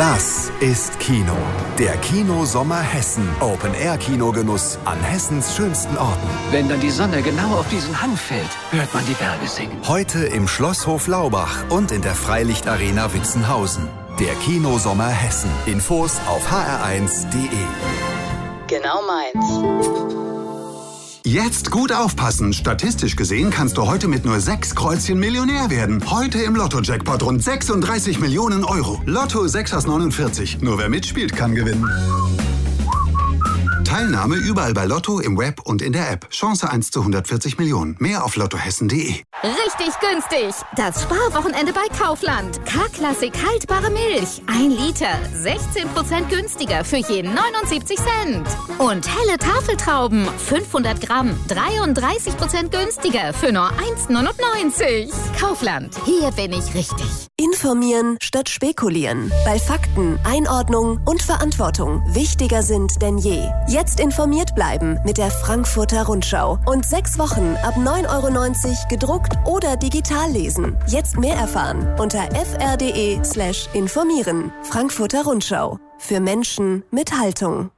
Das ist Kino. Der Kinosommer Hessen. Open-Air-Kinogenuss an Hessens schönsten Orten. Wenn dann die Sonne genau auf diesen Hang fällt, hört man die Berge singen. Heute im Schlosshof Laubach und in der Freilichtarena Witzenhausen. Der Kinosommer Hessen. Infos auf hr1.de. Genau meins. Jetzt gut aufpassen. Statistisch gesehen kannst du heute mit nur 6 Kreuzchen Millionär werden. Heute im Lotto-Jackpot rund 36 Millionen Euro. Lotto 6 aus 49. Nur wer mitspielt, kann gewinnen. Teilnahme überall bei Lotto, im Web und in der App. Chance 1 zu 140 Millionen. Mehr auf lottohessen.de. Richtig günstig. Das Sparwochenende bei Kaufland. K-Klassik haltbare Milch. 1 Liter. 16% günstiger für je 79 Cent. Und helle Tafeltrauben. 500 Gramm. 33% günstiger für nur 1,99. Kaufland. Hier bin ich richtig. Informieren statt spekulieren. Weil Fakten, Einordnung und Verantwortung wichtiger sind denn je. Jetzt informiert bleiben mit der Frankfurter Rundschau. Und 6 Wochen ab 9,90 € gedruckt oder digital lesen. Jetzt mehr erfahren unter fr.de/informieren. Frankfurter Rundschau. Für Menschen mit Haltung.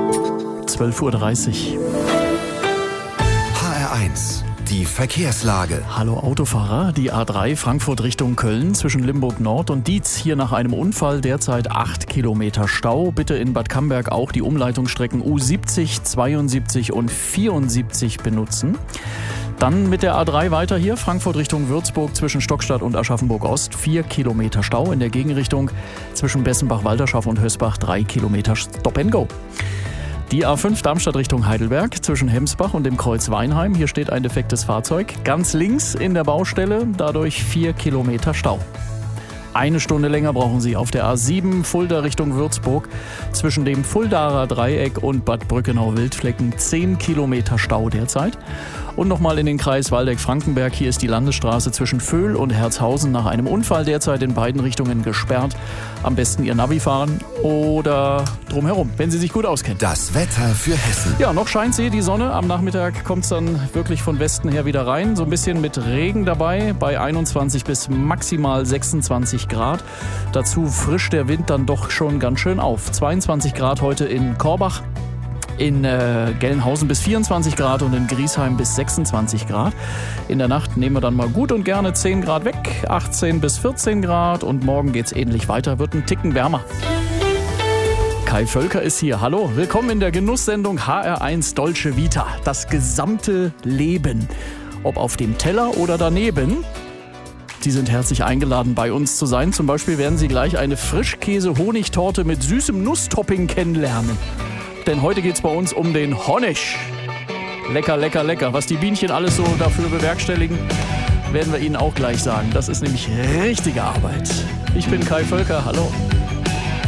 12:30 Uhr. HR1. Die Verkehrslage. Hallo Autofahrer, die A3 Frankfurt Richtung Köln zwischen Limburg Nord und Dietz. Hier nach einem Unfall derzeit 8 Kilometer Stau. Bitte in Bad Camberg auch die Umleitungsstrecken U70, 72 und 74 benutzen. Dann mit der A3 weiter hier, Frankfurt Richtung Würzburg zwischen Stockstadt und Aschaffenburg Ost. 4 Kilometer Stau in der Gegenrichtung zwischen Bessenbach-Walderschaft und Hösbach. 3 Kilometer Stop and Go. Die A5 Darmstadt Richtung Heidelberg zwischen Hemsbach und dem Kreuz Weinheim. Hier steht ein defektes Fahrzeug. Ganz links in der Baustelle, dadurch 4 Kilometer Stau. 1 Stunde länger brauchen Sie auf der A7 Fulda Richtung Würzburg zwischen dem Fuldaer Dreieck und Bad Brückenau-Wildflecken. 10 Kilometer Stau derzeit. Und nochmal in den Kreis Waldeck-Frankenberg. Hier ist die Landesstraße zwischen Vöhl und Herzhausen nach einem Unfall derzeit in beiden Richtungen gesperrt. Am besten Ihr Navi fahren oder drumherum, wenn Sie sich gut auskennen. Das Wetter für Hessen. Ja, noch scheint sie, die Sonne. Am Nachmittag kommt es dann wirklich von Westen her wieder rein. So ein bisschen mit Regen dabei bei 21 bis maximal 26 Grad. Dazu frischt der Wind dann doch schon ganz schön auf. 22 Grad heute in Korbach. In Gelnhausen bis 24 Grad und in Griesheim bis 26 Grad. In der Nacht nehmen wir dann mal gut und gerne 10 Grad weg, 18 bis 14 Grad und morgen geht's ähnlich weiter, wird ein Ticken wärmer. Kai Völker ist hier. Hallo, willkommen in der Genusssendung HR1 Dolce Vita. Das gesamte Leben, ob auf dem Teller oder daneben. Sie sind herzlich eingeladen, bei uns zu sein. Zum Beispiel werden Sie gleich eine Frischkäse-Honigtorte mit süßem Nusstopping kennenlernen. Denn heute geht's bei uns um den Honig. Lecker, lecker, lecker. Was die Bienchen alles so dafür bewerkstelligen, werden wir Ihnen auch gleich sagen. Das ist nämlich richtige Arbeit. Ich bin Kai Völker, hallo.